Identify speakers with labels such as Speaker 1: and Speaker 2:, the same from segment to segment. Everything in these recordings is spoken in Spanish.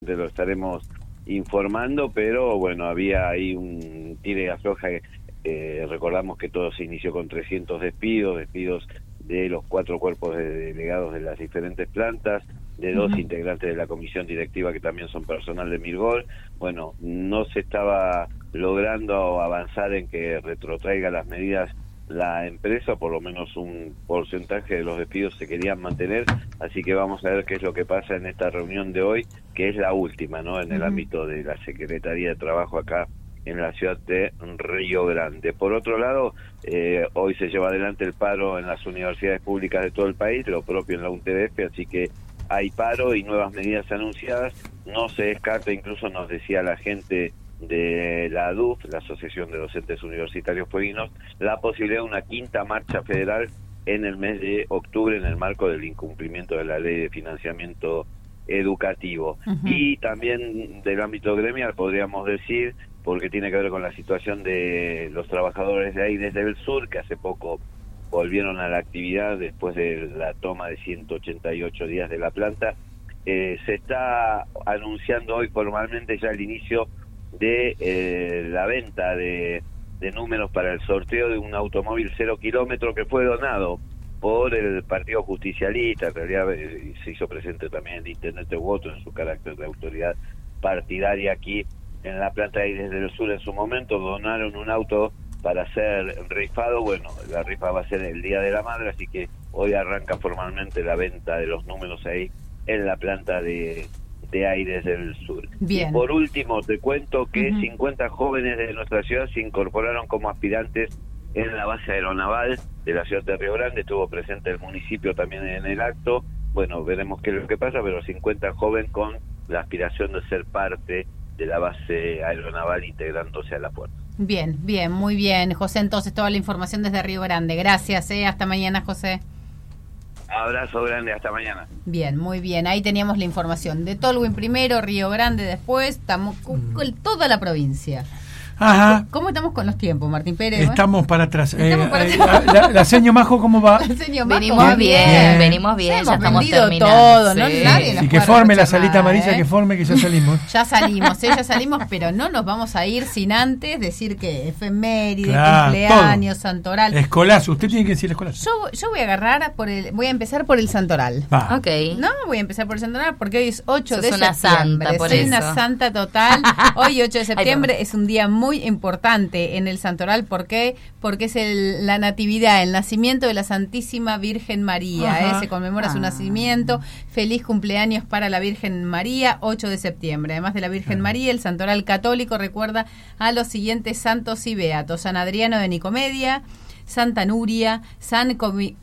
Speaker 1: seguramente lo estaremos informando, pero bueno, había ahí un tire y afloja. Recordamos que todo se inició con 300 despidos de los 4 cuerpos de delegados de las diferentes plantas, de 2 integrantes de la comisión directiva que también son personal de Mirgol. Bueno, no se estaba logrando avanzar en que retrotraiga las medidas la empresa, por lo menos un porcentaje de los despidos se querían mantener, así que vamos a ver qué es lo que pasa en esta reunión de hoy, que es la última, ¿no?, en el ámbito de la Secretaría de Trabajo acá en la ciudad de Río Grande. Por otro lado, hoy se lleva adelante el paro en las universidades públicas de todo el país, lo propio en la UNTDF, así que hay paro y nuevas medidas anunciadas. No se descarta, incluso nos decía la gente de la ADUF, la Asociación de Docentes Universitarios Fueguinos, la posibilidad de una 5ª marcha federal en el mes de octubre en el marco del incumplimiento de la Ley de Financiamiento Educativo. Y también del ámbito gremial podríamos decir, porque tiene que ver con la situación de los trabajadores de Aires del Sur, que hace poco volvieron a la actividad después de la toma de 188 días de la planta. Se está anunciando hoy formalmente ya el inicio de la venta de números para el sorteo de un automóvil 0 kilómetro que fue donado por el Partido Justicialista. En realidad se hizo presente también el intendente Woto en su carácter de autoridad partidaria aquí en la planta de Aires del Sur. En su momento donaron un auto para ser rifado. Bueno, la rifa va a ser el Día de la Madre, así que hoy arranca formalmente la venta de los números ahí en la planta de Aires del Sur.
Speaker 2: Bien.
Speaker 1: Y por último te cuento que 50 jóvenes de nuestra ciudad se incorporaron como aspirantes en la base aeronaval de la ciudad de Río Grande. Estuvo presente el municipio también en el acto. Bueno, veremos qué es lo que pasa, pero 50 jóvenes con la aspiración de ser parte de la base aeronaval integrándose a la puerta.
Speaker 2: Bien, muy bien, José. Entonces, toda la información desde Río Grande. Gracias, hasta mañana, José.
Speaker 1: Abrazo grande, hasta mañana.
Speaker 2: Bien, muy bien. Ahí teníamos la información de Tolwyn primero, Río Grande después, estamos con toda la provincia.
Speaker 3: Ajá.
Speaker 2: ¿Cómo estamos con los tiempos, Martín Pérez?
Speaker 3: Estamos para atrás. La seño Majo, ¿cómo va?
Speaker 4: Venimos bien, ya estamos terminando.
Speaker 2: Todo,
Speaker 4: sí.
Speaker 2: ¿no? Nadie nos
Speaker 3: que forme la salita amarilla, que forme, que ya salimos.
Speaker 2: Ya salimos, pero no nos vamos a ir sin antes decir que efeméride, cumpleaños, todo. Santoral.
Speaker 3: Escolazo, usted tiene que decir escolazo.
Speaker 2: Yo voy a agarrar voy a empezar por el Santoral.
Speaker 3: Va.
Speaker 4: Okay.
Speaker 2: No, voy a empezar por el Santoral porque hoy es 8 de
Speaker 4: una
Speaker 2: septiembre.
Speaker 4: Santa, por
Speaker 2: Soy
Speaker 4: eso.
Speaker 2: una santa total. Hoy 8 de septiembre es un día muy importante en el Santoral. ¿Por qué? Porque es la natividad, el nacimiento de la Santísima Virgen María. Se conmemora su nacimiento. Feliz cumpleaños para la Virgen María, 8 de septiembre. Además de la Virgen María, el Santoral católico recuerda a los siguientes santos y beatos: San Adriano de Nicomedia, Santa Nuria, San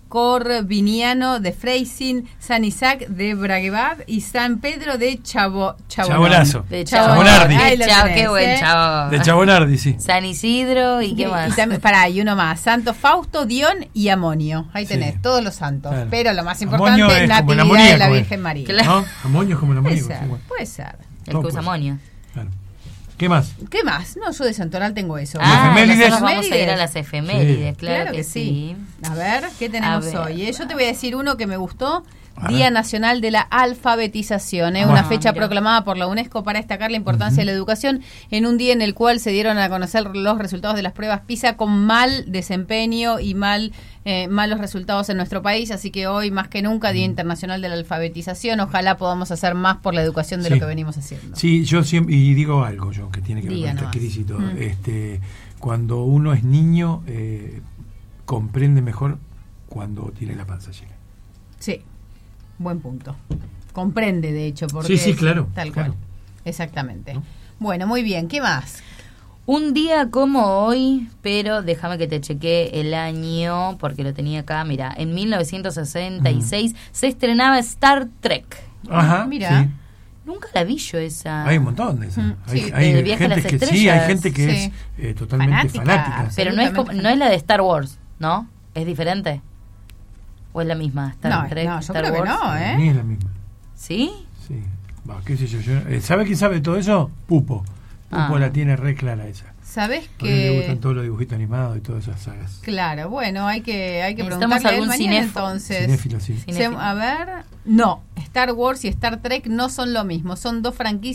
Speaker 2: Corviniano de Freising, San Isaac de Braguevad y San Pedro de
Speaker 3: Chabonazo.
Speaker 4: De
Speaker 3: Chabonardi.
Speaker 4: Qué buen chavo.
Speaker 3: De Chabonardi, sí.
Speaker 4: San Isidro y qué más.
Speaker 2: Y también, y uno más: Santo Fausto, Dion y Amonio. Ahí tenés todos los santos.
Speaker 3: Claro.
Speaker 2: Pero lo más importante es la natividad de la Virgen María.
Speaker 4: Claro.
Speaker 3: ¿No? Amonio es como el amoníaco.
Speaker 2: Puede ser.
Speaker 4: El que usa amonio.
Speaker 3: Claro. ¿Qué más?
Speaker 2: No, yo de Santoral tengo eso.
Speaker 3: Efemérides.
Speaker 4: Vamos a ir a las efemérides, claro que sí.
Speaker 2: A ver, ¿qué tenemos hoy? Yo te voy a decir uno que me gustó. Día Nacional de la Alfabetización, una fecha proclamada por la UNESCO para destacar la importancia de la educación en un día en el cual se dieron a conocer los resultados de las pruebas PISA con mal desempeño y malos resultados en nuestro país, así que hoy más que nunca Día Internacional de la Alfabetización. Ojalá podamos hacer más por la educación de lo que venimos haciendo.
Speaker 3: Sí, yo siempre, y digo algo yo que tiene que ver con esta crisis y todo. Cuando uno es niño comprende mejor cuando tiene la panza llena.
Speaker 2: Sí. Buen punto. Comprende, de hecho, porque
Speaker 3: sí, claro,
Speaker 2: tal cual. Exactamente. ¿No? Bueno, muy bien. ¿Qué más?
Speaker 4: Un día como hoy, pero déjame que te chequee el año, porque lo tenía acá. Mira, en 1966 se estrenaba Star Trek.
Speaker 3: Ajá,
Speaker 2: mira.
Speaker 3: Sí.
Speaker 4: Nunca la vi yo esa.
Speaker 3: Hay un montón de esas.
Speaker 4: Sí,
Speaker 3: hay
Speaker 4: el viaje a las
Speaker 3: gente que
Speaker 4: estrellas.
Speaker 3: hay gente que es totalmente fanática.
Speaker 4: Pero no es la de Star Wars, ¿no? ¿Es diferente? ¿O es la misma? Star Trek,
Speaker 2: yo
Speaker 4: Star
Speaker 2: creo
Speaker 4: Wars.
Speaker 2: que no,
Speaker 3: Para mí es la misma.
Speaker 4: ¿Sí?
Speaker 3: Sí. Qué sé yo. ¿Sabe quién sabe todo eso? Pupo la tiene re clara esa.
Speaker 2: ¿Sabés que
Speaker 3: le gustan todos los dibujitos animados y todas esas sagas?
Speaker 2: Claro, bueno, hay que
Speaker 4: necesitamos
Speaker 2: preguntarle
Speaker 4: algún
Speaker 2: mañana entonces.
Speaker 3: Cinéfilo, sí.
Speaker 2: A ver, no, Star Wars y Star Trek no son lo mismo, son dos franquicias